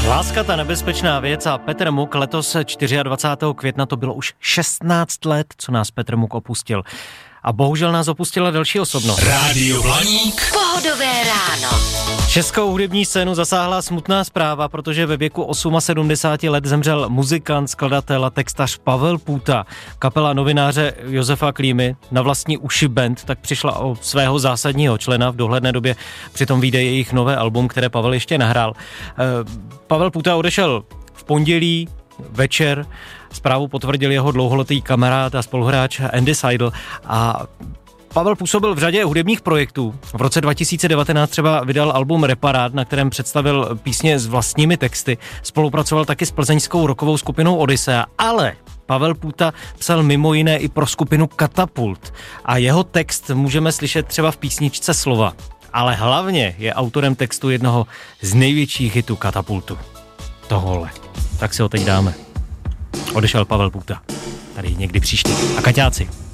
Láska, ta nebezpečná věc a Petr Muk letos 24. května, to bylo už 16 let, co nás Petr Muk opustil. A bohužel nás opustila další osobnost. Rádio Blaník. Pohodové ráno. Českou hudební scénu zasáhla smutná zpráva, protože ve věku 78 let zemřel muzikant, skladatel a textař Pavel Půta. Kapela novináře Josefa Klímy, Na vlastní uši band, tak přišla o svého zásadního člena. V dohledné době přitom vyjde jejich nové album, které Pavel ještě nahrál. Pavel Půta odešel v pondělí večer. Zprávu potvrdil jeho dlouholetý kamarád a spoluhráč Andy Seidel a Pavel působil v řadě hudebních projektů. V roce 2019 třeba vydal album Reparát, na kterém představil písně s vlastními texty. Spolupracoval taky s plzeňskou rockovou skupinou Odyssea, ale Pavel Půta psal mimo jiné i pro skupinu Katapult a jeho text můžeme slyšet třeba v písničce Slova. Ale hlavně je autorem textu jednoho z největších hitů Katapultu. Tohle. Tak si ho teď dáme. Odešel Pavel Půta. Tady někdy příště. A Kaťáci.